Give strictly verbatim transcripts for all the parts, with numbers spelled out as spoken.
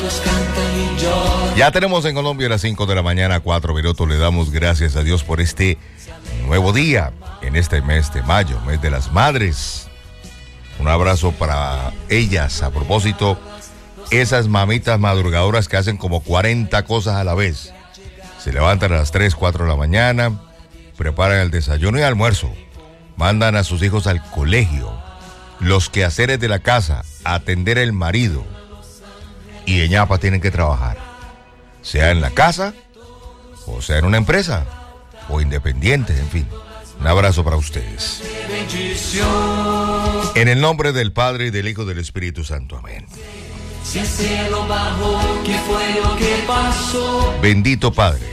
Ya tenemos en Colombia las cinco de la mañana, cuatro minutos. Le damos gracias a Dios por este nuevo día en este mes de mayo, mes de las madres. Un abrazo para ellas. A propósito, esas mamitas madrugadoras que hacen como cuarenta cosas a la vez. Se levantan a las tres, cuatro de la mañana, preparan el desayuno y almuerzo, mandan a sus hijos al colegio, los quehaceres de la casa, atender el marido, y de ñapa tienen que trabajar, sea en la casa, o sea en una empresa, o independientes, en fin. Un abrazo para ustedes. En el nombre del Padre, y del Hijo, y del Espíritu Santo. Amén. Bendito Padre,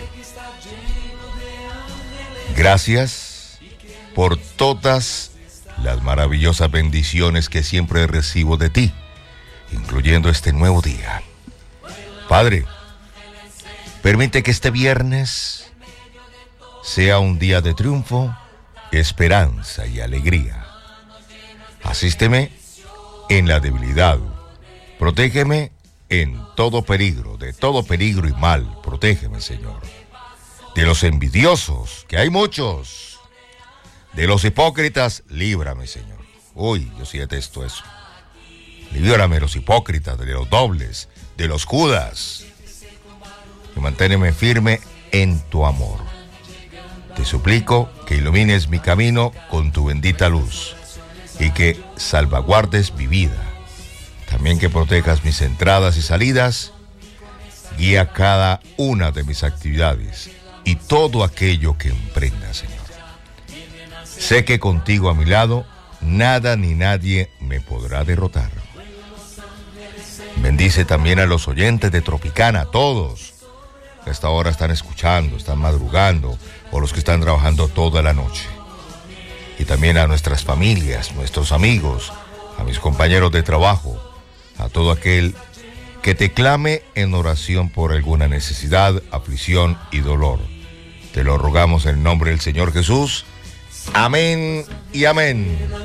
gracias por todas las maravillosas bendiciones que siempre recibo de ti, incluyendo este nuevo día. Padre, permite que este viernes sea un día de triunfo, esperanza y alegría. Asísteme en la debilidad. Protégeme en todo peligro, de todo peligro y mal. Protégeme, Señor. De los envidiosos, que hay muchos. De los hipócritas, líbrame, Señor. Uy, yo sí detesto eso. Líbrame de los hipócritas, de los dobles, de los judas. Y manténme firme en tu amor. Te suplico que ilumines mi camino con tu bendita luz y que salvaguardes mi vida. También que protejas mis entradas y salidas. Guía cada una de mis actividades y todo aquello que emprenda, Señor. Sé que contigo a mi lado, nada ni nadie me podrá derrotar. Bendice también a los oyentes de Tropicana, todos que a esta hora están escuchando, están madrugando, o los que están trabajando toda la noche. Y también a nuestras familias, nuestros amigos, a mis compañeros de trabajo, a todo aquel que te clame en oración por alguna necesidad, aflicción y dolor. Te lo rogamos en el nombre del Señor Jesús. Amén y amén.